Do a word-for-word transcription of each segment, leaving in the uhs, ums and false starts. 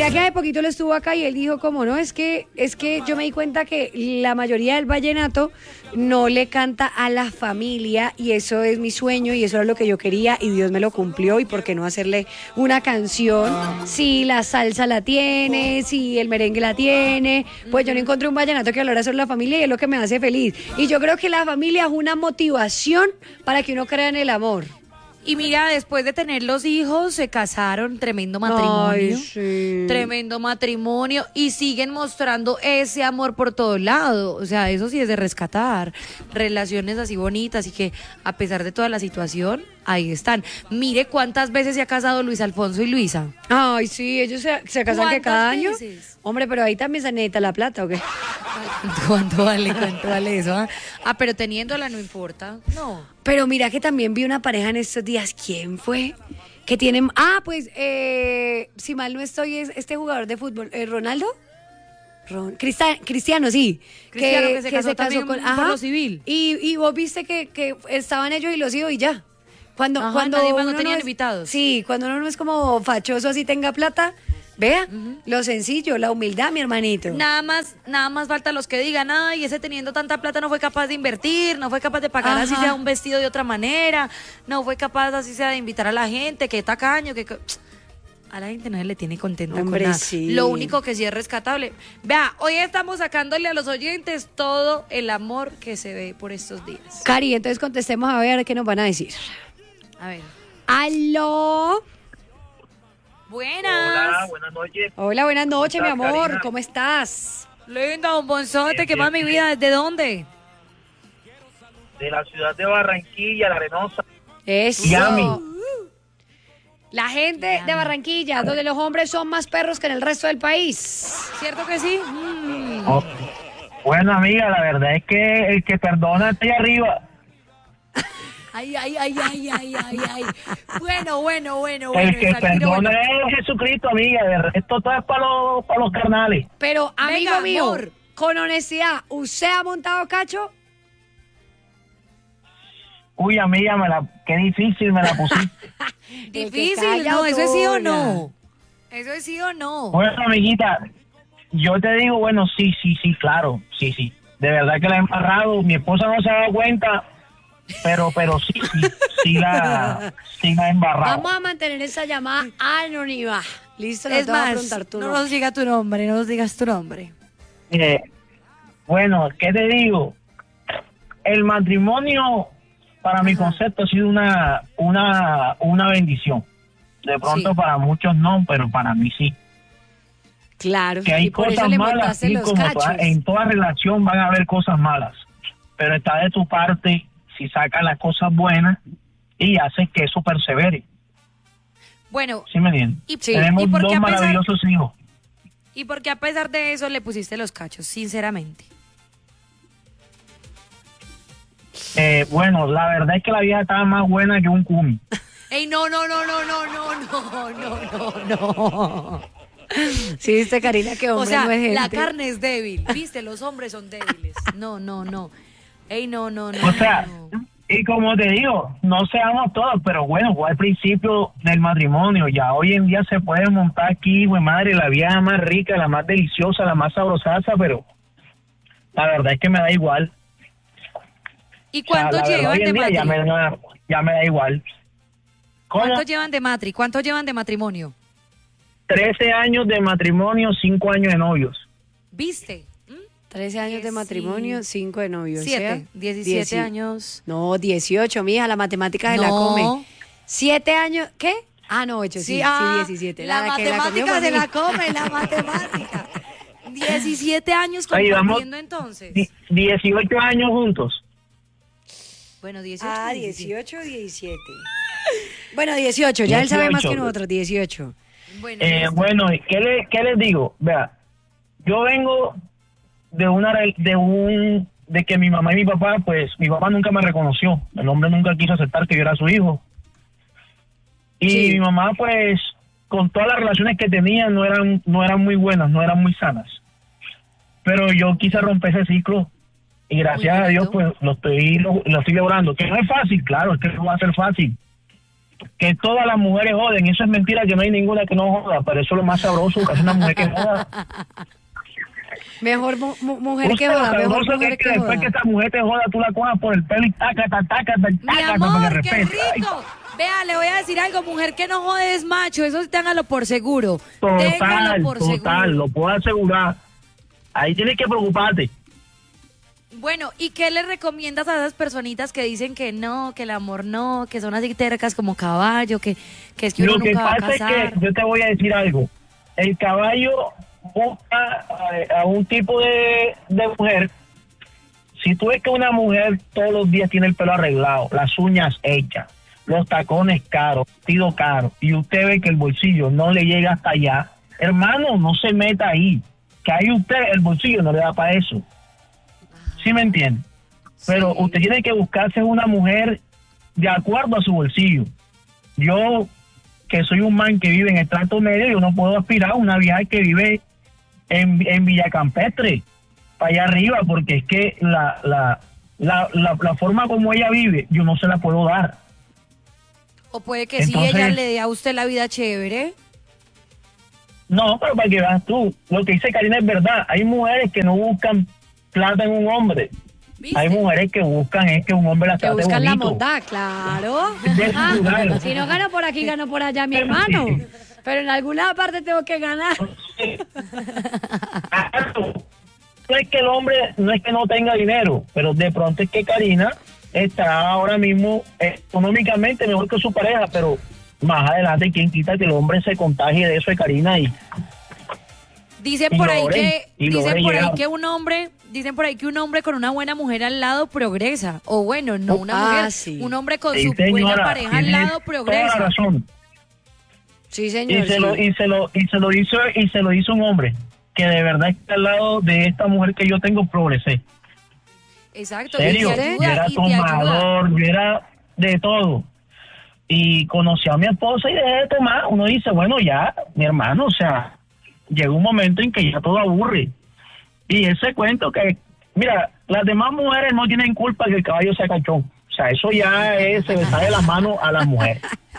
Mira que hace poquito lo estuvo acá y él dijo como no, es que es que yo me di cuenta que la mayoría del vallenato no le canta a la familia y eso es mi sueño y eso era lo que yo quería y Dios me lo cumplió y por qué no hacerle una canción si la salsa la tiene, si el merengue la tiene, pues yo no encontré un vallenato que hablara sobre la familia y es lo que me hace feliz. Y yo creo que la familia es una motivación para que uno crea en el amor. Y mira, después de tener los hijos, se casaron, tremendo matrimonio. Ay, sí. Tremendo matrimonio. Y siguen mostrando ese amor por todo lado. O sea, eso sí es de rescatar. Relaciones así bonitas y que a pesar de toda la situación, ahí están. Mire cuántas veces se ha casado Luis Alfonso y Luisa. Ay, sí, ellos se, se casan que cada año. Veces? Hombre, pero ahí también se necesita la plata, ¿o qué? ¿Cuánto vale? ¿Cuánto vale eso? Ah, ah pero teniéndola no importa. No. Pero mira que también vi una pareja en estos días. ¿Quién fue? Que tienen... Ah, pues, eh, si mal no estoy, es este jugador de fútbol. Eh, ¿Ronaldo? Ron, Crista, Cristiano, sí. Cristiano que, que se casó, se casó también con, por ajá, lo civil. Y, y vos viste que, que estaban ellos y los hijos y ya. Cuando, Ajá, cuando nadie más uno no tenían es, invitados. Sí, cuando uno no es como fachoso así tenga plata, vea, uh-huh. Lo sencillo, la humildad, mi hermanito. Nada más, nada más falta los que digan, ay, ese teniendo tanta plata no fue capaz de invertir, no fue capaz de pagar Ajá. así sea un vestido de otra manera, no fue capaz así sea de invitar a la gente, que tacaño, que... A la gente no le tiene contenta Hombre, con nada. Sí. Lo único que sí es rescatable. Vea, hoy estamos sacándole a los oyentes todo el amor que se ve por estos días. Cari, entonces contestemos a ver qué nos van a decir. A ver. ¡Aló! Buenas. Hola, buenas noches. Hola, buenas noches, mi amor. Karina? ¿Cómo estás? Lindo, un bonzote, que más mi vida. ¿Desde dónde? De la ciudad de Barranquilla, La Arenosa. Eso. Miami. La gente de Barranquilla, donde los hombres son más perros que en el resto del país. ¿Cierto que sí? Mm. Oh. Bueno, amiga, la verdad es que el que perdona está ahí arriba. Ay, ay, ay, ay, ay, ay, ay. Bueno, bueno, bueno, El bueno. que perdona bueno. es Jesucristo, amiga. De resto todo es para los, para los carnales. Pero, amigo Venga, mío, amor. con honestidad, ¿usted ha montado cacho? Uy, amiga, me la, qué difícil me la pusiste. Difícil, no, eso es sí o no. Eso es sí o no. Bueno, amiguita, yo te digo, bueno, sí, sí, sí, claro, sí, sí. De verdad que la he embarrado. Mi esposa no se ha dado cuenta, pero, pero sí, sí, sí la, sí la he embarrado. Vamos a mantener esa llamada anónima. Listo, no Es te voy a más, preguntar tu no nombre. nos digas tu nombre, no nos digas tu nombre. Eh, bueno, ¿qué te digo? El matrimonio, para mi Ajá. concepto, ha sido una, una, una bendición. De pronto Sí. para muchos no, pero para mí sí. Claro, Que hay y por eso cosas le malas, montaste sí, los como cachos. toda- en toda relación van a haber cosas malas, pero está de tu parte si sacas las cosas buenas y haces que eso persevere. Bueno, ¿Sí me entiendes? y, Sí. Tenemos ¿y por dos qué a pesar, maravillosos hijos. y por qué a pesar de eso le pusiste los cachos, sinceramente? Eh, bueno, la verdad es que la vida estaba más buena que un cumi. Ey, no, no, no, no, no, no, no, no, no, no. Sí, viste, Karina, que hombre O sea, no es gente. la carne es débil, viste, los hombres son débiles. No, no, no. Ey, no, no, no. O sea, no. y como te digo, no seamos todos, pero bueno, fue al principio del matrimonio. Ya hoy en día se puede montar aquí, güey, madre, la vida más rica, la más deliciosa, la más sabrosaza, pero la verdad es que me da igual. ¿Y O sea, cuánto la verdad, llevan hoy en de día ya me, matri? da, ya me da igual. ¿Cómo? ¿Cuánto llevan de matri? ¿Cuánto llevan de matrimonio? trece años de matrimonio, cinco años de novios. ¿Viste? ¿Mm? trece años de matrimonio, cinco de novios. Siete, ¿sea? diecisiete Dieci- años. No, dieciocho, mija, la matemática se la No. come. Siete años, ¿qué? Ah, no, ocho, sí, sí, ah, diecisiete. La, La que la comió matemática fue se mi- la come, la matemática. diecisiete años Ahí vamos. compartiendo entonces. Di- dieciocho años juntos. Bueno, dieciocho. Ah, diecisiete. dieciocho, diecisiete. Bueno, dieciocho, ya él sabe más que dieciocho. nosotros, dieciocho. Bueno, Eh, listo. bueno, ¿qué, le, ¿qué les digo? Vea, yo vengo de una re- de un de que mi mamá y mi papá, pues mi papá nunca me reconoció. El hombre nunca quiso aceptar que yo era su hijo. Y Sí. mi mamá, pues, con todas las relaciones que tenía, no eran no eran muy buenas, no eran muy sanas. Pero yo quise romper ese ciclo y gracias Muy a Dios, bonito. pues, lo estoy lo, lo estoy logrando. Que no es fácil, claro, es que no va a ser fácil. que todas las mujeres joden. Eso es mentira, que no hay ninguna que no joda, pero eso es lo más sabroso, que es una mujer que joda. Mejor mu mu mujer Usted que lo joda, mejor sabroso mujer que, que, que después joda. que esa mujer te joda, tú la cojas por el pelo y taca, taca, taca, taca, Mi taca, para amor, que qué respete. Ay, rico. Vea, le voy a decir algo, mujer que no jode es macho, eso sí téngalo por seguro. total, Téngalo por total, seguro. lo puedo asegurar. Ahí tienes que preocuparte. Bueno, ¿y qué le recomiendas a esas personitas que dicen que no, que el amor no, que son así tercas como caballo, que, que es que uno Lo que nunca va a pasa es casar? que yo te voy a decir algo. El caballo busca a, a un tipo de, de mujer. Si tú ves que una mujer todos los días tiene el pelo arreglado, las uñas hechas, los tacones caros, vestido caro, y usted ve que el bolsillo no le llega hasta allá, hermano, no se meta ahí. Que ahí usted el bolsillo no le da para eso. ¿Sí me entiende? Pero Sí. usted tiene que buscarse una mujer de acuerdo a su bolsillo. Yo, que soy un man que vive en el trato medio, yo no puedo aspirar a una vieja que vive en, en Villa Campestre, para allá arriba, porque es que la, la, la, la, la forma como ella vive, yo no se la puedo dar. O puede que sí Entonces- ella le dé a usted la vida chévere. No, pero para que veas tú, lo que dice Karina es verdad. Hay mujeres que no buscan plata en un hombre. ¿Viste? Hay mujeres que buscan es que un hombre las Que trate buscan la bonito. bondad, claro. De su Ah, lugar. si no gano por aquí, gano por allá, mi hermano. Pero en alguna parte tengo que ganar. Claro. No es que el hombre, no es que no tenga dinero, pero de pronto es que Karina está ahora mismo económicamente mejor que su pareja, pero más adelante quién quita que el hombre se contagie de eso de Karina y Dicen Y por ahí logren, que y dicen logren por ahí llegar. que un hombre, dicen por ahí que un hombre con una buena mujer al lado progresa, o bueno, no una Ah, mujer, sí. un hombre con Sí, su buena señora, pareja al tiene lado toda la progresa. razón. Sí, Y señor. se sí. lo y se lo y se lo hizo y se lo hizo un hombre que de verdad está al lado de esta mujer que yo tengo, progresé. Exacto, Serio, y te yo era ayuda, y te ayuda. tomador, yo era de todo. Y conocí a mi esposa y dejé de tomar. Uno dice, bueno, ya, mi hermano, o sea, llegó un momento en que ya todo aburre. Y ese cuento que, mira, las demás mujeres no tienen culpa que el caballo sea cachón. O sea, eso ya es, se le sale las manos a las mujeres.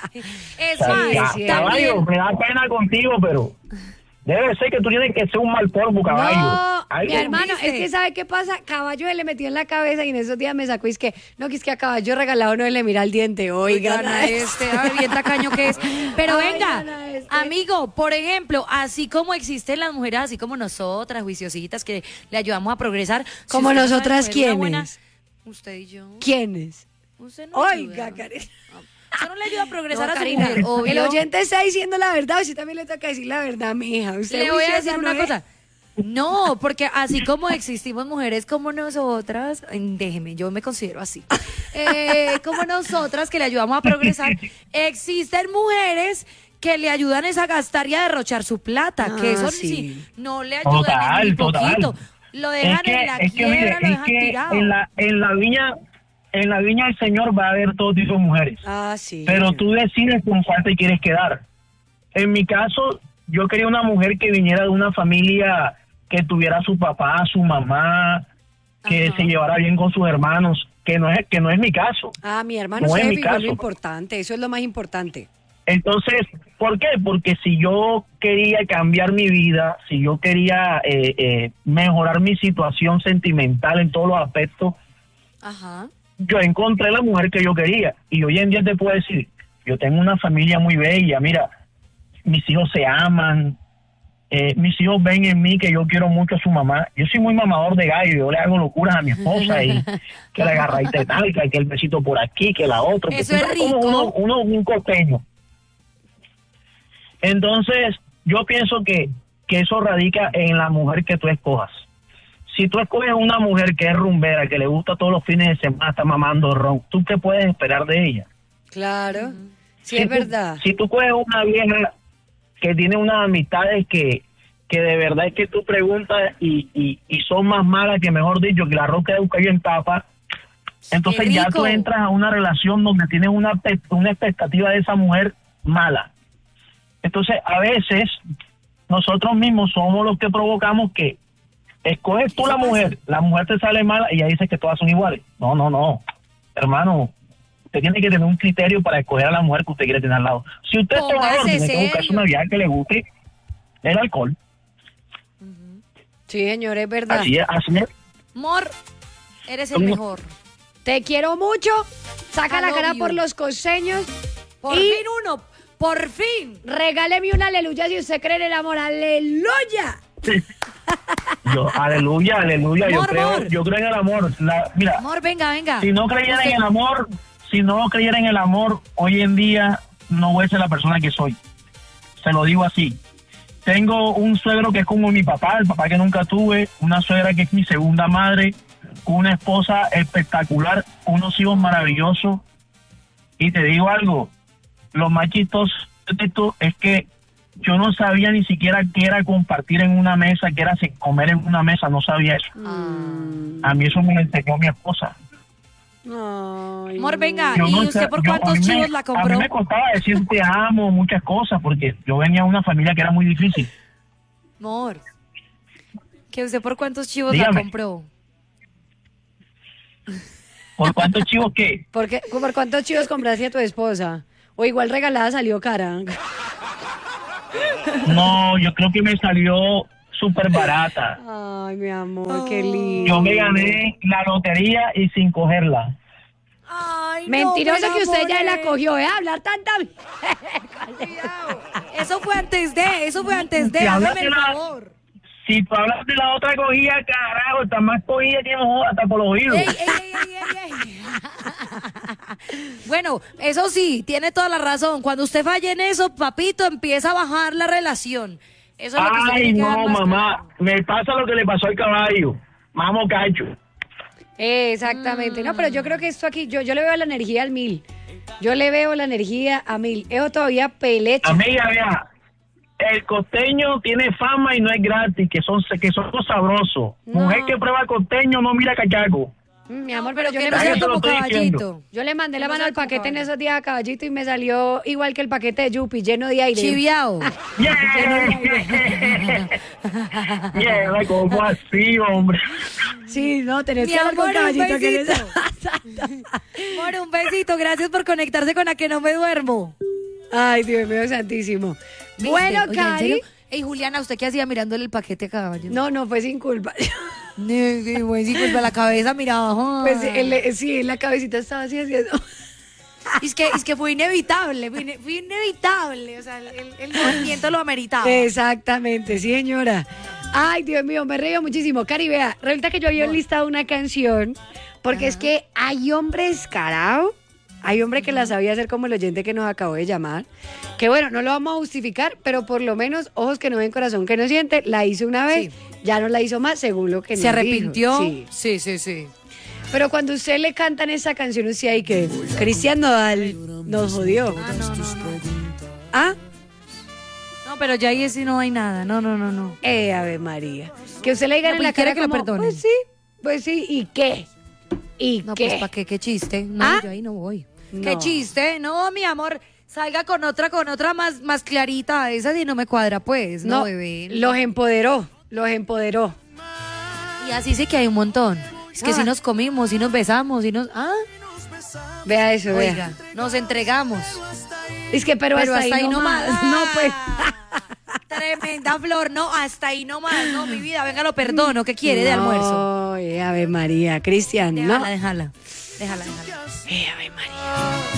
Es O sea, más, ya, sí, caballo, también, me da pena contigo, pero debe ser que tú tienes que ser un mal polvo, caballo. No, Algo- mi hermano, ¿viste? es que ¿sabe qué pasa? Caballo se le metió en la cabeza y en esos días me sacó y es que, no, que es que a caballo regalado no le mira el diente. Oiga, Oigan a este, a ver, bien tacaño que es. Pero Ay, venga, gana este. amigo, por ejemplo, así como existen las mujeres, así como nosotras, juiciositas, que le ayudamos a progresar. si ¿Como usted no sabe nosotras coger una quiénes? buena- Usted y yo. ¿Quiénes? Usted no Oiga, ayuda. Karina. Usted no le ayuda a progresar No, a su Karina, mujer, obvio. el oyente está diciendo la verdad, usted también le toca decir la verdad, mi hija. Usted Le voy a juiciosa decir no una es. cosa. No, porque así como existimos mujeres como nosotras, ay, déjeme, yo me considero así, eh, como nosotras que le ayudamos a progresar, existen mujeres que le ayudan es a gastar y a derrochar su plata, Ah, que eso sí. sí, no le ayudan Total, ni total. poquito, lo dejan es que, en la es que, mire, quiebra, lo es dejan que tirado. en la, en la viña, en la viña del Señor va a haber todo tipo de mujeres. Ah, sí. Pero tú decides con cuál te quieres quedar. En mi caso, yo quería una mujer que viniera de una familia que tuviera a su papá, a su mamá, que Ajá. se llevara bien con sus hermanos, que no es que no es mi caso. Ah, mi hermano, No es se mi fijó en lo caso. importante, eso es lo más importante. Entonces, ¿por qué? Porque si yo quería cambiar mi vida, si yo quería eh, eh, mejorar mi situación sentimental en todos los aspectos, Ajá. yo encontré la mujer que yo quería. Y hoy en día te puedo decir, yo tengo una familia muy bella, mira, mis hijos se aman, eh, mis hijos ven en mí que yo quiero mucho a su mamá. Yo soy muy mamador de gallo, yo le hago locuras a mi esposa y que la agarradita de tal, que el besito por aquí, que la otra. que Eso tú es sabes cómo rico. Uno, uno un costeño. Entonces, yo pienso que, que eso radica en la mujer que tú escojas. Si tú escoges una mujer que es rumbera, que le gusta todos los fines de semana, está mamando ron, ¿tú qué puedes esperar de ella? Claro, sí Si es tú- verdad. Si tú coges una vieja que tiene unas amistades que, que de verdad es que tú preguntas y, y, y son más malas que, mejor dicho, que la roca de Ucayo en tapa, entonces ¡Qué ya rico! tú entras a una relación donde tienes una, pe- una expectativa de esa mujer mala. Entonces, a veces, nosotros mismos somos los que provocamos que escoges tú la mujer, la mujer te sale mala y ya dices que todas son iguales. No, no, no. Hermano, usted tiene que tener un criterio para escoger a la mujer que usted quiere tener al lado. Si usted es Póngase tomador, tiene que serio. buscarse una vieja que le guste el alcohol. Sí, señor, es verdad. Así es, así es. Mor, eres el ¿Cómo? mejor. Te quiero mucho. Saca I la love cara you. por los costeños. Por Y- fin uno, por fin. Regáleme un aleluya si usted cree en el amor. ¡Aleluya! Yo, aleluya, aleluya, yo Amor, creo, amor. yo creo en el amor. La- mira, Amor, venga, venga. si no creyera Usted- en el amor, si no creyera en el amor, hoy en día no voy a ser la persona que soy. Se lo digo así. Tengo un suegro que es como mi papá, el papá que nunca tuve, una suegra que es mi segunda madre, una esposa espectacular, unos hijos maravillosos. Y te digo algo, lo más chistoso de esto es que yo no sabía ni siquiera qué era compartir en una mesa, qué era comer en una mesa, no sabía eso. A mí eso me lo enseñó mi esposa. Ay, Amor, venga. Yo ¿Y no usted sé- por yo- a cuántos mí me- chivos la A compró? mí me costaba decir te amo, muchas cosas, porque yo venía de una familia que era muy difícil. Amor, ¿que usted por cuántos chivos Dígame. la compró? ¿Por cuántos chivos qué? ¿Por, qué- ¿Por cuántos chivos compraste a tu esposa? O igual regalada salió cara. No, yo creo que me salió súper barata. Ay, mi amor, qué lindo. Yo me gané la lotería y sin cogerla. Ay, Mentiroso no, que usted ya la enamoré. cogió, ¿eh? Hablar tanta... Eso fue antes de, eso fue antes de, Si hablas hágame de el la- favor. Si tú hablas de la otra cogida, carajo, está más cogida que no joda, hasta por los oídos. Ey, ey, ey, ey, ey, ey. Bueno, eso sí, tiene toda la razón. Cuando usted falle en eso, papito, empieza a bajar la relación. Eso es lo que usted Ay, tiene que dar no, más mamá, claro. me pasa lo que le pasó al caballo. Mamo cacho. Exactamente. No, pero yo creo que esto aquí, yo, yo le veo la energía al mil. Yo le veo la energía a mil. Eso todavía pelecha. Amiga, vea, el costeño tiene fama y no es gratis, que son que son sabrosos. No. Mujer que prueba costeño no mira cachaco. Mm, Mi amor, pero yo que le, no Ay, sea eso lo como estoy diciendo. caballito. yo le mandé la Que no mano sea al como paquete en caballo. esos días a Caballito y me salió igual que el paquete de Yupi, lleno de aire. Chiviao. Yeah, yeah, ¿cómo así, hombre? Sí, no, tenés Mi que hablar con amor, un Caballito. que besito. eres- Amor, un besito. Gracias por conectarse con A Que No Me Duermo. Ay, Dios mío, santísimo. ¿Viste? Bueno, Oye, ¿en Cari. serio? Ey, Juliana, ¿usted qué hacía mirándole el paquete a caballo? No, no, fue sin culpa. No, qué buen, sí, pues, la cabeza miraba. Pues él- sí, la cabecita estaba así haciendo. Es que, es que fue inevitable, fue, ine- fue inevitable. O sea, el, el- el movimiento lo ameritaba. Exactamente, sí, señora. Ay, Dios mío, me río muchísimo. Cari, vea, resulta que yo había listado una canción porque es que hay hombre descarado, hay hombre que la sabía hacer como el oyente que nos acabó de llamar, que bueno, no lo vamos a justificar, pero por lo menos ojos que no ven, corazón que no siente, la hizo una vez, Sí. ya no la hizo más, según lo que ¿Se nos arrepintió? dijo. Sí. sí, sí. sí. Pero cuando usted le cantan esa canción, usted hay que Cristian Nodal nos jodió. Ah, no, no, no. ¿Ah? No, pero ya ahí sí no hay nada. No, no, no, no. Eh, Ave María. Que usted le diga No, en pues, la ¿quiere cara que lo como, perdonen? pues sí, pues sí, ¿y qué? ¿Y No, qué? pues ¿para qué? ¿Qué chiste? No, ¿Ah? yo ahí no voy. No. ¿Qué chiste? No, mi amor, salga con otra, con otra más, más clarita. Esa sí no me cuadra, pues. No, No, bebé. los empoderó, los empoderó. Y así sí que hay un montón. Es que Ah. si nos comimos, si nos besamos, si nos... Ah, Vea eso, vea. oiga, nos entregamos. Es que, pero, Pero hasta, ahí no más. No, pues. Tremenda flor, no, hasta ahí nomás, no, mi vida, venga, lo perdono, ¿qué quiere de almuerzo? Ay, Ave María, Cristian, no. Déjala, déjala, déjala, déjala. Eh, Ave María.